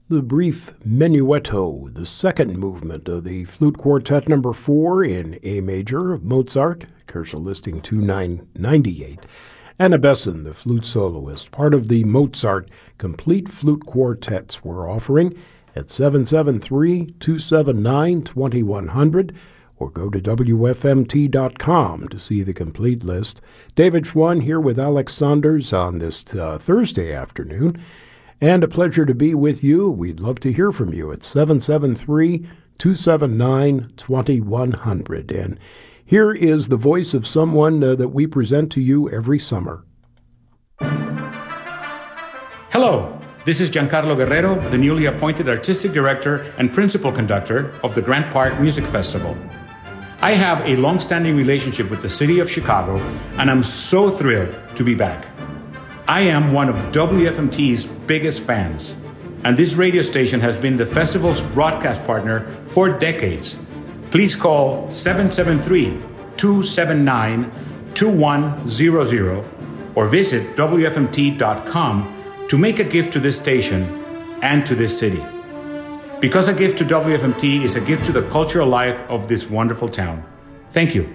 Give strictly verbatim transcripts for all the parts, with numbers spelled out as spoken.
the brief Menuetto, the second movement of the Flute Quartet number four in A major of Mozart, Koelschel listing two nine nine eight. Anna Besson, the flute soloist, part of the Mozart Complete Flute Quartets we're offering at seven seven three, two seven nine, two one zero zero or go to W F M T dot com to see the complete list. David Schwann here with Alex Saunders on this uh, Thursday afternoon. And a pleasure to be with you. We'd love to hear from you at seven seven three, two seven nine, two one zero zero. And here is the voice of someone uh, that we present to you every summer. Hello, this is Giancarlo Guerrero, the newly appointed Artistic Director and Principal Conductor of the Grant Park Music Festival. I have a long-standing relationship with the city of Chicago, and I'm so thrilled to be back. I am one of W F M T's biggest fans, and this radio station has been the festival's broadcast partner for decades. Please call seven seven three, two seven nine, two one zero zero or visit W F M T dot com to make a gift to this station and to this city. Because a gift to W F M T is a gift to the cultural life of this wonderful town. Thank you.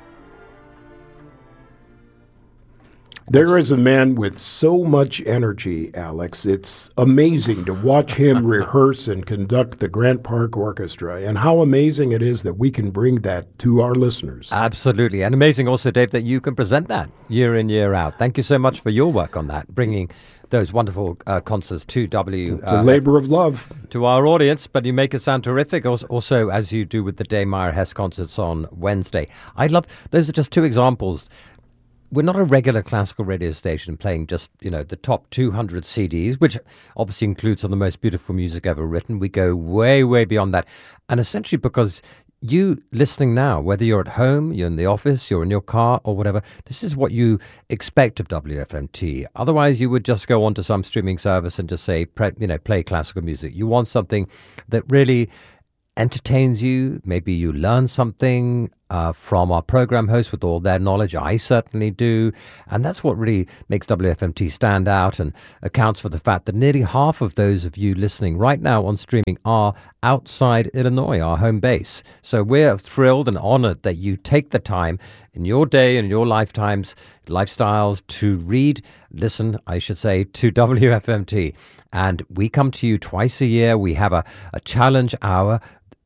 There is a man with so much energy, Alex. It's amazing to watch him rehearse and conduct the Grant Park Orchestra, and how amazing it is that we can bring that to our listeners. Absolutely. And amazing also, Dave, that you can present that year in, year out. Thank you so much for your work on that, bringing those wonderful uh, concerts to W. It's a uh, labor of love. To our audience, but you make it sound terrific. Also, also as you do with the Dame Meyer Hess concerts on Wednesday. I'd love, those are just two examples. We're not a regular classical radio station playing just, you know, the top two hundred C Ds, which obviously includes some of the most beautiful music ever written. We go way, way beyond that. And essentially because you listening now, whether you're at home, you're in the office, you're in your car or whatever, this is what you expect of W F M T. Otherwise, you would just go onto some streaming service and just say, you know, play classical music. You want something that really entertains you. Maybe you learn something uh, from our program hosts with all their knowledge. I certainly do. And that's what really makes W F M T stand out and accounts for the fact that nearly half of those of you listening right now on streaming are outside Illinois, our home base. So we're thrilled and honored that you take the time in your day and your lifetimes, lifestyles to read, listen, I should say, to W F M T. And we come to you twice a year. We have a, a challenge hour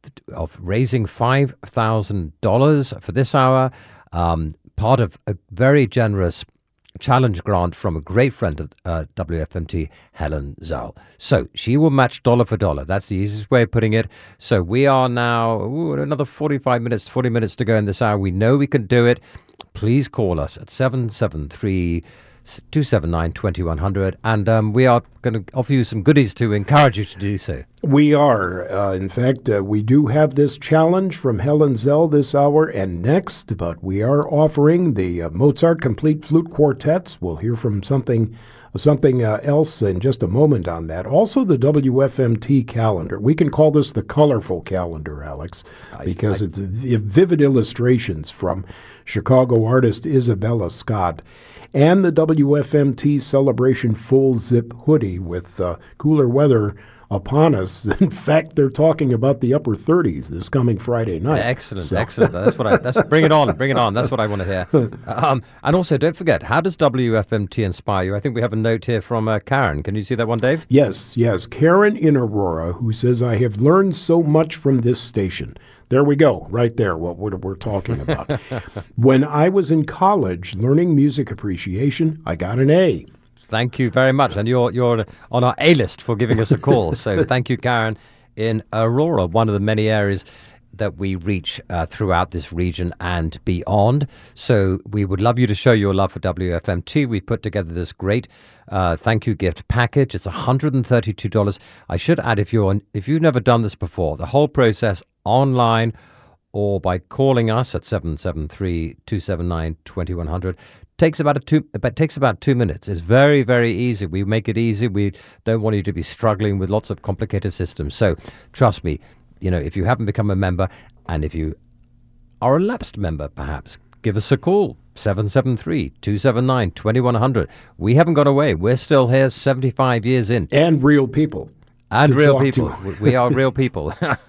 of raising five thousand dollars for this hour, um, part of a very generous challenge grant from a great friend of uh, W F M T, Helen Zell. So she will match dollar for dollar. That's the easiest way of putting it. So we are now ooh, another forty-five minutes, forty minutes to go in this hour. We know we can do it. Please call us at seven seven three, two seven nine, two one zero zero, and um, we are going to offer you some goodies to encourage you to do so. We are. Uh, in fact, uh, we do have this challenge from Helen Zell this hour and next, but we are offering the uh, Mozart Complete Flute Quartets. We'll hear from something something uh, else in just a moment on that. Also, the W F M T calendar. We can call this the colorful calendar, Alex, because I, I, it's vivid illustrations from Chicago artist Isabella Scott. And the W F M T Celebration Full Zip hoodie with uh, cooler weather upon us. In fact, they're talking about the upper thirties this coming Friday night. Excellent, so. excellent. That's what I. That's bring it on, bring it on. That's what I want to hear. Um, and also, don't forget, how does W F M T inspire you? I think we have a note here from uh, Karen. Can you see that one, Dave? Yes, yes. Karen in Aurora, who says, "I have learned so much from this station." There we go, right there, what we're, we're talking about. When I was in college learning music appreciation, I got an A. Thank you very much. And you're you're on our A-list for giving us a call. So thank you, Karen, in Aurora, one of the many areas that we reach uh, throughout this region and beyond. So we would love you to show your love for W F M T. We put together this great uh, thank you gift package. It's one hundred thirty-two dollars. I should add, if you're if you've never done this before, the whole process online or by calling us at seven seven three, two seven nine, two one zero zero takes about a two it takes about two minutes. It's very, very easy. We make it easy. We don't want you to be struggling with lots of complicated systems. So trust me, you know, if you haven't become a member, and if you are a lapsed member, perhaps, give us a call, seven seven three, two seven nine, two one zero zero. We haven't gone away. We're still here seventy-five years in. And real people. And to real talk people. to. We- we are real people.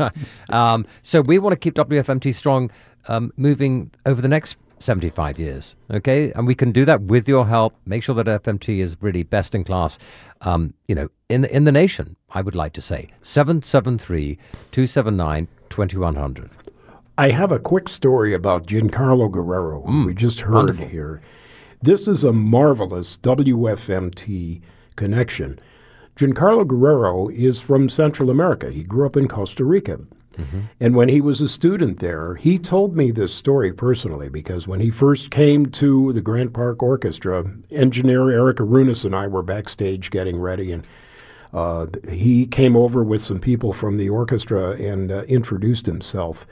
um, so we want to keep W F M T strong, um, moving over the next seventy-five years, okay? And we can do that with your help. Make sure that F M T is really best in class, um, you know, in the, in the nation, I would like to say. seven seven three, two seven nine, two one zero zero. I have a quick story about Giancarlo Guerrero, who we just heard wonderful. here. This is a marvelous W F M T connection. Giancarlo Guerrero is from Central America. He grew up in Costa Rica. Mm-hmm. And when he was a student there, he told me this story personally because when he first came to the Grant Park Orchestra, engineer Eric Arunas and I were backstage getting ready, and uh, he came over with some people from the orchestra and uh, introduced himself.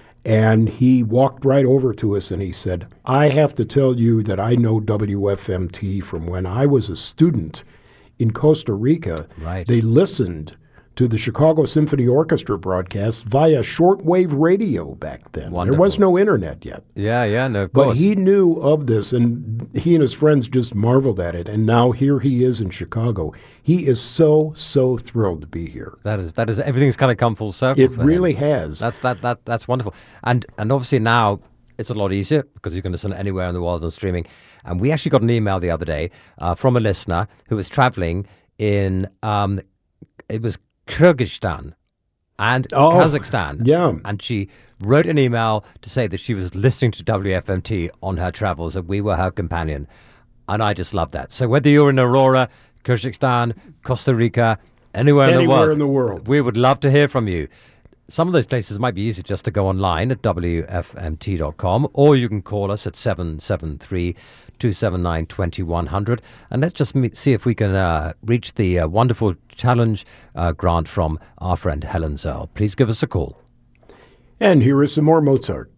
And he walked right over to us and he said, I have to tell you that I know W F M T from when I was a student in Costa Rica. Right. They listened to the Chicago Symphony Orchestra broadcast via shortwave radio back then. Wonderful. There was no internet yet. Yeah, yeah, no, of But course. he knew of this, and he and his friends just marveled at it. And now here he is in Chicago. He is so, so thrilled to be here. That is that is everything's kind of come full circle. It for him. really has. That's that that that's wonderful. And and obviously now it's a lot easier because you can listen anywhere in the world on streaming. And we actually got an email the other day uh, from a listener who was traveling in um, it was Kyrgyzstan and Oh, Kazakhstan. yeah. And she wrote an email to say that she was listening to W F M T on her travels and we were her companion. And I just love that. So whether you're in Aurora, Kyrgyzstan, Costa Rica, anywhere, in the Anywhere world, in the world. we would love to hear from you. Some of those places might be easy just to go online at W F M T dot com, or you can call us at seven seven three, two seven nine, two one zero zero. And let's just meet, see if we can uh, reach the uh, wonderful challenge uh, grant from our friend Helen Zell. Please give us a call. And here is some more Mozart.